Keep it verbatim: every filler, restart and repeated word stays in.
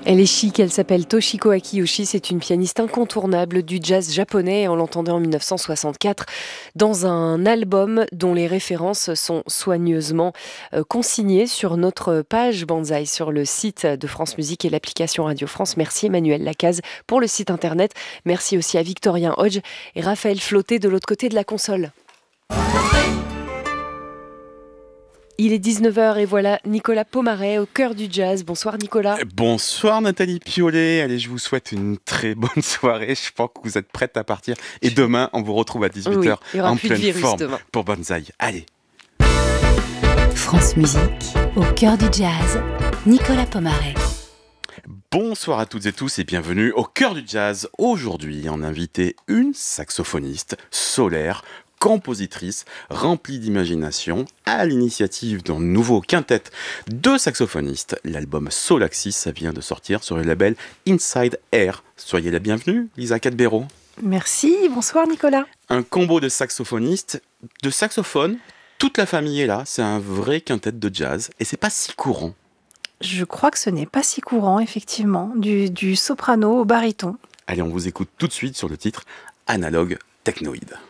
Elle est chic, elle s'appelle Toshiko Akiyoshi, c'est une pianiste incontournable du jazz japonais. On l'entendait en dix-neuf cent soixante-quatre dans un album dont les références sont soigneusement euh, consignées sur notre page Banzai, sur le site de France Musique et l'application Radio France. Merci Emmanuel Lacaze pour le site internet. Merci aussi à Victorien Hodge et Raphaël Flotté de l'autre côté de la console. Il est dix-neuf heures et voilà Nicolas Pomaret au cœur du jazz. Bonsoir Nicolas. Bonsoir Nathalie Piolet. Allez, je vous souhaite une très bonne soirée. Je pense que vous êtes prête à partir. Et demain, on vous retrouve à dix-huit heures oui, en pleine virus forme demain. Pour Banzai. Allez. France Musique, au cœur du jazz, Nicolas Pomaret. Bonsoir à toutes et tous et bienvenue au cœur du jazz. Aujourd'hui, on a invité une saxophoniste solaire, compositrice, remplie d'imagination, à l'initiative d'un nouveau quintet de saxophonistes. L'album Solaxis, ça vient de sortir sur le label Inside Air. Soyez la bienvenue, Lisa Cadbero. Merci, bonsoir Nicolas. Un combo de saxophonistes, de saxophones, toute la famille est là, c'est un vrai quintet de jazz et c'est pas si courant. Je crois que ce n'est pas si courant, effectivement, du, du soprano au baryton. Allez, on vous écoute tout de suite sur le titre Analogue Technoïde.